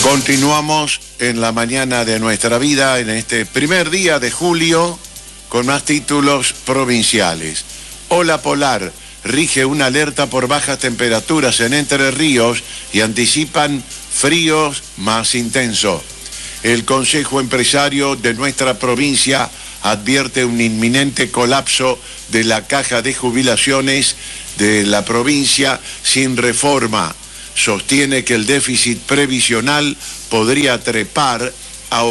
Continuamos en la mañana de nuestra vida, en este primer día de julio, con más títulos provinciales. Ola polar, rige una alerta por bajas temperaturas en Entre Ríos y anticipan fríos más intensos. El Consejo Empresario de nuestra provincia advierte un inminente colapso de la caja de jubilaciones de la provincia sin reforma. Sostiene que el déficit previsional podría trepar a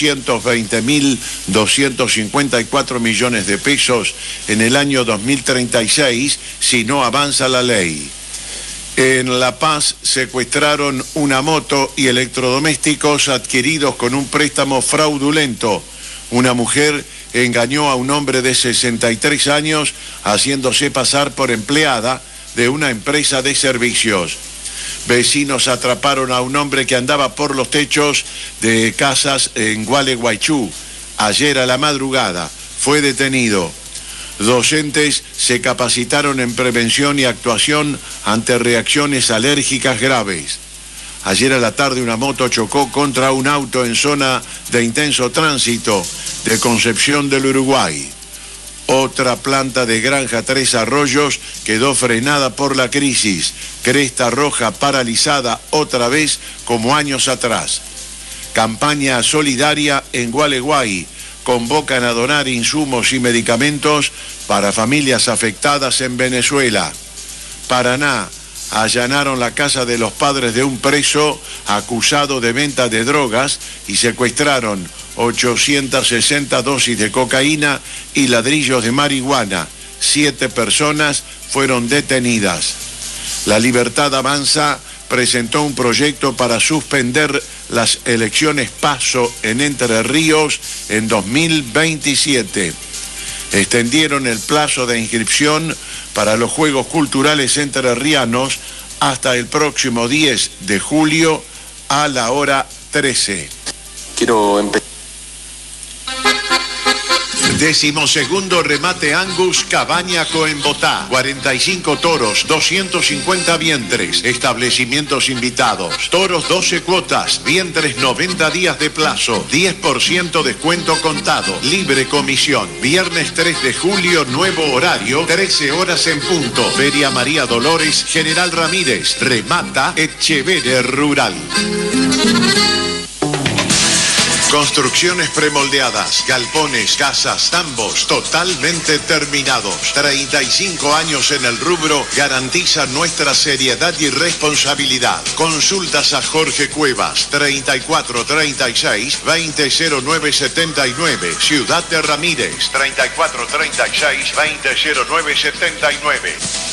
820.254 millones de pesos en el año 2036 si no avanza la ley. En La Paz secuestraron una moto y electrodomésticos adquiridos con un préstamo fraudulento. Una mujer engañó a un hombre de 63 años haciéndose pasar por empleada de una empresa de servicios. Vecinos atraparon a un hombre que andaba por los techos de casas en Gualeguaychú. Ayer a la madrugada fue detenido. Docentes se capacitaron en prevención y actuación ante reacciones alérgicas graves. Ayer a la tarde una moto chocó contra un auto en zona de intenso tránsito de Concepción del Uruguay. Otra planta de Granja Tres Arroyos quedó frenada por la crisis. Cresta Roja paralizada otra vez como años atrás. Campaña solidaria en Gualeguay. Convocan a donar insumos y medicamentos para familias afectadas en Venezuela. Paraná. Allanaron la casa de los padres de un preso acusado de venta de drogas y secuestraron 860 dosis de cocaína y ladrillos de marihuana. 7 personas fueron detenidas. La Libertad Avanza presentó un proyecto para suspender las elecciones PASO en Entre Ríos en 2027. Extendieron el plazo de inscripción para los Juegos Culturales Entrerrianos hasta el próximo 10 de julio a la hora 13. Quiero empezar. 12º remate Angus Cabaña Coembotá. 45 toros, 250 vientres. Establecimientos invitados. Toros 12 cuotas, vientres 90 días de plazo. 10% descuento contado. Libre comisión. Viernes 3 de julio, nuevo horario, 13 horas en punto. Feria María Dolores, General Ramírez. Remata Etchevere Rural. Construcciones premoldeadas, galpones, casas, tambos, totalmente terminados. 35 años en el rubro garantizan nuestra seriedad y responsabilidad. Consultas a Jorge Cuevas, 3436-200979. Ciudad de Ramírez, 3436-200979.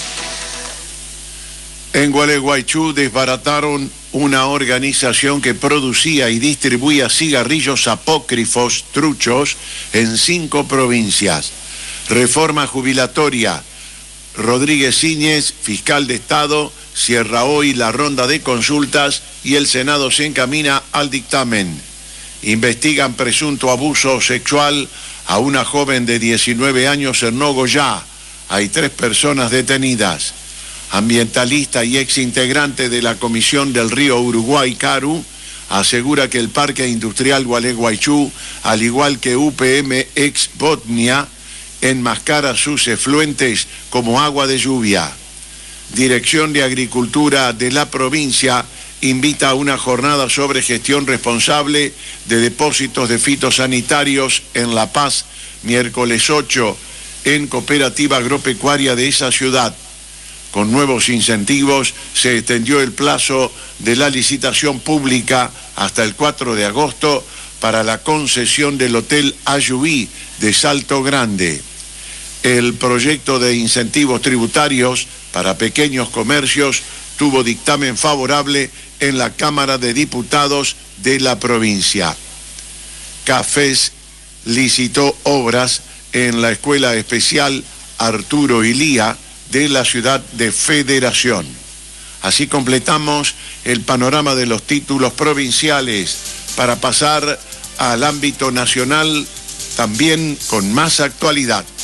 En Gualeguaychú desbarataron una organización que producía y distribuía cigarrillos apócrifos, truchos, en 5 provincias. Reforma jubilatoria. Rodríguez Íñez, fiscal de Estado, cierra hoy la ronda de consultas y el Senado se encamina al dictamen. Investigan presunto abuso sexual a una joven de 19 años en Nogoyá. Hay 3 personas detenidas. Ambientalista y exintegrante de la Comisión del Río Uruguay, Caru, asegura que el Parque Industrial Gualeguaychú, al igual que UPM ex Botnia, enmascara sus efluentes como agua de lluvia. Dirección de Agricultura de la provincia invita a una jornada sobre gestión responsable de depósitos de fitosanitarios en La Paz, miércoles 8, en Cooperativa Agropecuaria de esa ciudad. Con nuevos incentivos se extendió el plazo de la licitación pública hasta el 4 de agosto para la concesión del Hotel Ayubí de Salto Grande. El proyecto de incentivos tributarios para pequeños comercios tuvo dictamen favorable en la Cámara de Diputados de la provincia. Cafés licitó obras en la Escuela Especial Arturo Ilía de la ciudad de Federación. Así completamos el panorama de los títulos provinciales para pasar al ámbito nacional también con más actualidad.